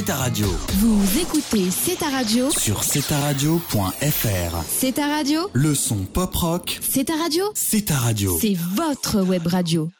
ta radio. Vous écoutez C'est ta radio Sur cetaradio.fr. C'est ta radio, Le son pop rock, c'est ta radio, c'est ta radio. c'est votre web radio.